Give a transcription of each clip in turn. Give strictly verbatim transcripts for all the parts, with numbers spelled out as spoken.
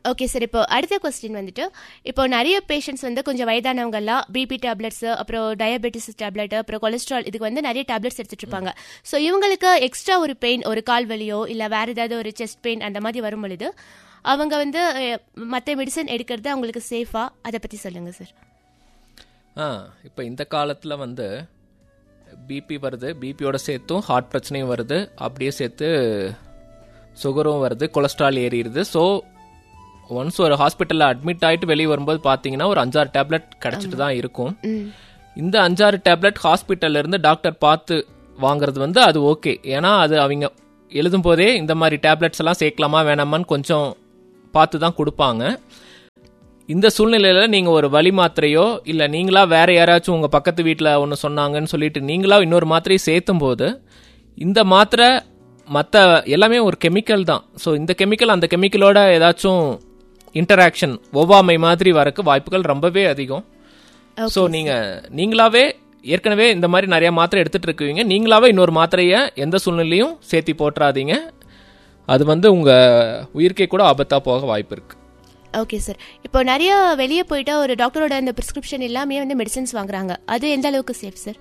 Okay sir, இப்போ அடுத்த question வந்துட்டு, இப்போ நிறைய பேஷண்ட்ஸ் வந்து கொஞ்சம் வயதானவங்கலாம் பிபி டேப்லெட்ஸ், அப்புறம் டயபெட்டிஸ் டேப்லெட், அப்புறம் கொலஸ்ட்ரால், இதுக்கு வந்து நிறைய டேப்லெட்ஸ் எடுத்துட்டு இருப்பாங்க. ஸோ இவங்களுக்கு எக்ஸ்ட்ரா ஒரு பெயின், ஒரு கால் வலியோ இல்லை வேற ஏதாவது ஒரு செஸ்ட் பெயின் அந்த மாதிரி வரும் பொழுது அவங்க வந்து மற்ற மெடிசன் எடுக்கிறது அவங்களுக்கு சேஃபா, அதை பற்றி சொல்லுங்க சார். ஆ இப்போ இந்த காலத்தில் வந்து பிபி வருது, பிபியோட சேர்த்தும் ஹார்ட் பிரச்சனையும் வருது, அப்படியே சேர்த்து சுகரும் வருது, கொலஸ்ட்ரால் ஏறிடுது. ஸோ ஒன்ஸ் ஒரு ஹாஸ்பிட்டலில் அட்மிட் ஆகிட்டு வெளியே வரும்போது பார்த்தீங்கன்னா ஒரு அஞ்சாறு டேப்லெட் கிடச்சிட்டு தான் இருக்கும். இந்த அஞ்சாறு டேப்லெட் ஹாஸ்பிட்டல்ல இருந்து டாக்டர் பார்த்து வாங்குறது வந்து அது ஓகே. ஏன்னா அது அவங்க எழுதும் போதே இந்த மாதிரி டேப்லெட்ஸ் எல்லாம் சேர்க்கலாமா வேணாமான்னு கொஞ்சம் பார்த்து தான் கொடுப்பாங்க. இந்த சூழ்நிலையில் நீங்கள் ஒரு வலி மாத்திரையோ இல்லை நீங்களா வேற யாராச்சும் உங்கள் பக்கத்து வீட்டில் ஒன்று சொன்னாங்கன்னு சொல்லிட்டு நீங்களா இன்னொரு மாத்திரையை சேர்த்தும் போது இந்த மாத்திரை மற்ற எல்லாமே ஒரு கெமிக்கல் தான். ஸோ இந்த கெமிக்கல் அந்த கெமிக்கலோட ஏதாச்சும் இன்டராக்ஷன் ஒவ்வாமை மாதிரி வரக்கு வாய்ப்புகள் ரொம்பவே அதிகம். ஸோ நீங்கள் நீங்களாவே ஏற்கனவே இந்த மாதிரி நிறைய மாத்திரை எடுத்துகிட்டு இருக்குவீங்க, நீங்களாவே இன்னொரு மாத்திரையை எந்த சூழ்நிலையும் சேர்த்தி போட்டுறாதீங்க. அது வந்து உங்கள் உயிர்க்கே கூட ஆபத்தாக போக வாய்ப்பு இருக்குது. ஓகே சார், இப்போ நிறைய வெளியே போயிட்டா ஒரு டாக்டரோட அந்த ப்ரிஸ்கிரிப்ஷன் எல்லாமே வந்து மெடிசன்ஸ் வாங்குறாங்க, அது எந்த அளவுக்கு சேஃப் சார்?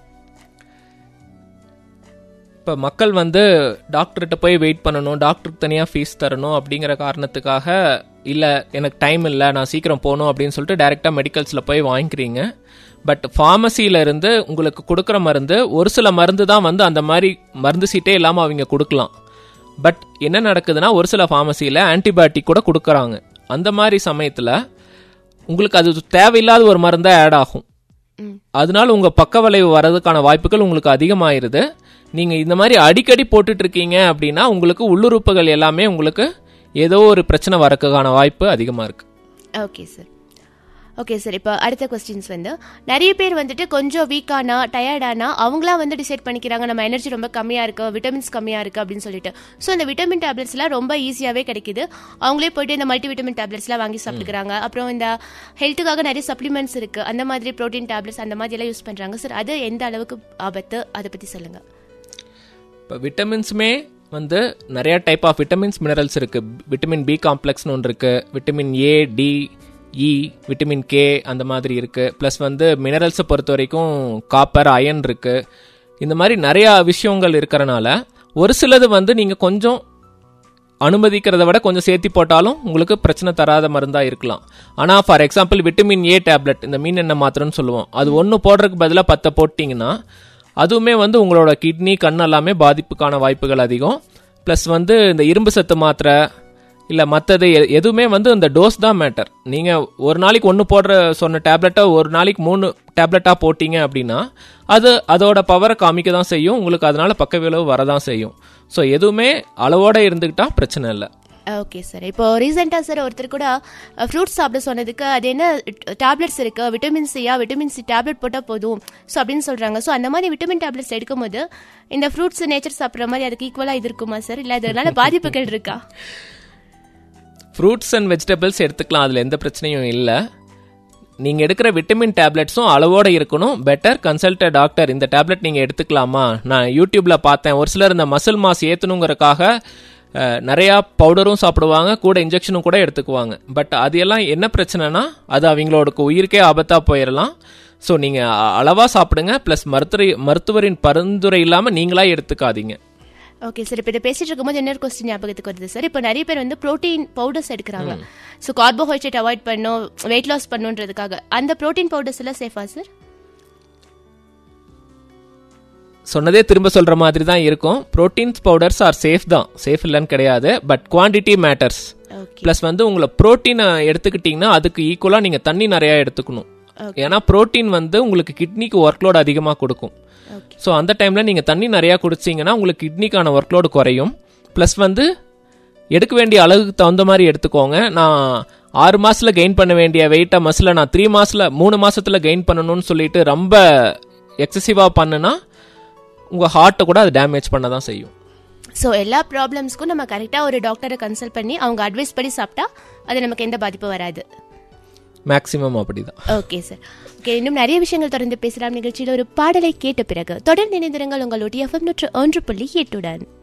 இப்போ மக்கள் வந்து டாக்டர்கிட்ட போய் வெயிட் பண்ணணும், டாக்டருக்கு தனியாக ஃபீஸ் தரணும் அப்படிங்கிற காரணத்துக்காக இல்லை எனக்கு டைம் இல்லை நான் சீக்கிரம் போகணும் அப்படின்னு சொல்லிட்டு டைரெக்டாக மெடிக்கல்ஸில் போய் வாங்கிக்கிறீங்க. பட் ஃபார்மசியில் இருந்து உங்களுக்கு கொடுக்குற மருந்து ஒரு சில மருந்து தான் வந்து அந்த மாதிரி மருந்து சீட்டே இல்லாமல் அவங்க கொடுக்கலாம். பட் என்ன நடக்குதுன்னா ஒரு சில ஃபார்மசியில் ஆன்டிபயோட்டிக் கூட கொடுக்குறாங்க. அந்த மாதிரி சமயத்தில் உங்களுக்கு அது தேவையில்லாத ஒரு மருந்தாக ஆட் ஆகும். அதனால உங்கள் பக்க விளைவு வர்றதுக்கான வாய்ப்புகள் உங்களுக்கு அதிகமாயிருது. நீங்கள் இந்த மாதிரி அடிக்கடி போட்டுட்டு இருக்கீங்க அப்படின்னா உங்களுக்கு உள்ளுறுப்புகள் எல்லாமே உங்களுக்கு ஏதோ ஒரு பிரச்சனை வரக்கான வாய்ப்பு அதிகமாக இருக்குது. Okay sir. ஓகே சார், இப்போ அடுத்த கொஸ்டின்ஸ் வந்து, நிறைய பேர் வந்துட்டு கொஞ்சம் வீக்கானா டயர்டானா அவங்களாம் வந்து டிசைட் பண்ணிக்கிறாங்க நம்ம எனர்ஜி ரொம்ப கம்மியாக இருக்குது, விட்டமின்ஸ் கம்மியாக இருக்குது அப்படின்னு சொல்லிட்டு. ஸோ இந்த விட்டமின் டேப்லெட்ஸ்லாம் ரொம்ப ஈஸியாகவே கிடைக்குது, அவங்களே போய்ட்டு இந்த மல்டி விட்டமின் டேப்லெட்ஸ்லாம் வாங்கி சாப்பிட்டுக்கிறாங்க. அப்புறம் இந்த ஹெல்த்துக்காக நிறைய சப்ளிமெண்ட்ஸ் இருக்குது, அந்த மாதிரி ப்ரோட்டீன் டேப்லெட்ஸ் அந்த மாதிரி எல்லாம் யூஸ் பண்ணுறாங்க சார். அது எந்த அளவுக்கு ஆபத்து, அதை பற்றி சொல்லுங்கள். இப்போ விட்டமின்ஸுமே வந்து நிறைய டைப் ஆஃப் விட்டமின்ஸ் மினரல்ஸ் இருக்குது. விட்டமின் பி காம்ப்ளெக்ஸ்னு ஒன்று இருக்குது, vitamin A, D, E, vitamin K அந்த மாதிரி இருக்குது. ப்ளஸ் வந்து மினரல்ஸை பொறுத்த வரைக்கும் காப்பர், அயன் இருக்குது. இந்த மாதிரி நிறையா விஷயங்கள் இருக்கிறனால ஒரு சிலது வந்து நீங்கள் கொஞ்சம் அனுமதிக்கிறத விட கொஞ்சம் சேர்த்தி போட்டாலும் உங்களுக்கு பிரச்சனை தராத மருந்தாக இருக்கலாம். ஆனால் for example vitamin A tablet, இந்த மீன் எண்ணெய் மாத்திரைன்னு சொல்லுவோம், அது ஒன்று போடுறதுக்கு பதிலாக பத்தை போட்டிங்கன்னா அதுவுமே வந்து உங்களோட கிட்னி, கண் எல்லாமே பாதிப்புக்கான வாய்ப்புகள் அதிகம். ப்ளஸ் வந்து இந்த இரும்பு சத்து மாத்திரை இல்லை மற்றது எதுவுமே வந்து இந்த டோஸ் தான் மேட்டர். நீங்கள் ஒரு நாளைக்கு ஒன்று போடுற சொன்ன டேப்லெட்டை ஒரு நாளைக்கு மூணு டேப்லெட்டாக போட்டிங்க அப்படின்னா அது அதோட பவரை காமிக்க தான் செய்யும், உங்களுக்கு அதனால பக்க விளைவு வரதான் செய்யும். ஸோ எதுவுமே அளவோடு இருந்துக்கிட்டால் பிரச்சனை இல்லை. ஓகே சார், இப்போ ரீசெண்டாக சார் ஒருத்தர் கூட ஃப்ரூட்ஸ் சாப்பிட சொன்னதுக்கு அது என்ன டேப்லெட்ஸ் இருக்கு, விட்டமின் சியா, விட்டமின் சி டேப்லெட் போட்டால் போதும் ஸோ அப்படின்னு சொல்கிறாங்க. ஸோ அந்த மாதிரி விட்டமின் டேப்லெட்ஸ் எடுக்கும்போது இந்த ஃப்ரூட்ஸ் நேச்சர் சாப்பிட்ற மாதிரி அதுக்கு ஈக்குவலாக இது இருக்குமா சார், இல்லை அதனால பாதிப்புகள் இருக்கா? ஃப்ரூட்ஸ் அண்ட் வெஜிடபிள்ஸ் எடுத்துக்கலாம், அதில் எந்த பிரச்சனையும் இல்லை. நீங்கள் எடுக்கிற விட்டமின் டேப்லெட்ஸும் அளவோடு இருக்கணும். பெட்டர் கன்சல்ட் அ டாக்டர். இந்த டேப்லெட் நீங்கள் எடுத்துக்கலாமா, நான் யூடியூப்பில் பார்த்தேன் ஒரு சிலர் இந்த மசில் மாஸ் ஏற்றணுங்கிறக்காக நிறையா பவுடரும் சாப்பிடுவாங்க, கூட இன்ஜெக்ஷனும் கூட எடுத்துக்குவாங்க. பட் அது எல்லாம் என்ன பிரச்சனைனா அது அவங்களோட உயிருக்கே ஆபத்தாக போயிடலாம். ஸோ நீங்கள் அளவாக சாப்பிடுங்க. ப்ளஸ் மருத்துவ மருத்துவரின் பரிந்துரை இல்லாமல் நீங்களாக எடுத்துக்காதீங்க. ஓகே சார், இப்போ இதை பேசிட்டு இருக்கும்போது இன்னொரு கொஸ்டின் ஞாபகத்துக்கு வருது சார். இப்போ நிறைய பேர் வந்து ப்ரோட்டீன் பவுடர்ஸ் எடுக்கிறாங்க, ஸோ கார்போஹைட்ரேட் அவாய்ட் பண்ணும், வெயிட் லாஸ் பண்ணுன்றதுக்காக. அந்த ப்ரோட்டீன் பவுடர்ஸ் எல்லாம் சேஃபா சார்? சொன்னதே திரும்ப சொல்கிற மாதிரி தான் இருக்கும். ப்ரோட்டீன்ஸ் பவுடர்ஸ் ஆர் சேஃப் தான், சேஃப் இல்லைன்னு கிடையாது. But quantity matters. ப்ளஸ் வந்து உங்களை ப்ரோட்டீனை எடுத்துக்கிட்டிங்கன்னா அதுக்கு ஈக்குவலாக நீங்கள் தண்ணி நிறையா எடுத்துக்கணும். ஏன்னா ப்ரோட்டீன் வந்து உங்களுக்கு கிட்னிக்கு ஒர்க்லோடு அதிகமாக கொடுக்கும். ஸோ அந்த டைமில் நீங்கள் தண்ணி நிறையா குடிச்சிங்கன்னா உங்களுக்கு கிட்னிக்கான ஒர்க்லோடு குறையும். ப்ளஸ் வந்து எடுக்க வேண்டிய அளவுக்கு தகுந்த மாதிரி எடுத்துக்கோங்க. நான் ஆறு மாதத்தில் கெயின் பண்ண வேண்டிய வெயிட்டை மசில் நான் த்ரீ மாதத்தில் மூணு மாதத்தில் கெயின் பண்ணணும்னு சொல்லிட்டு ரொம்ப எக்ஸசிவாக பண்ணுனா உங்கள் ஹார்ட்டை கூட அது டேமேஜ் பண்ண தான் செய்யும். ஸோ எல்லா ப்ராப்ளம்ஸ்க்கும் நம்ம கரெக்டாக ஒரு டாக்டரை கன்சல்ட் பண்ணி அவங்க அட்வைஸ் படி சாப்பிட்டா அது நமக்கு எந்த பாதிப்பும் வராது. மேக்ஸிமம் அப்படிதான். Okay sir, okay. இன்னும் நிறைய விஷயங்கள் தொடர்ந்து பேசலாம். நிகழ்ச்சியில் ஒரு பாடலை கேட்ட பிறகு தொடர்ந்து இணைந்திருங்கள் உங்களுடைய எஃப்எம் நூற்று ஒன்று புள்ளி எட்டுடன்.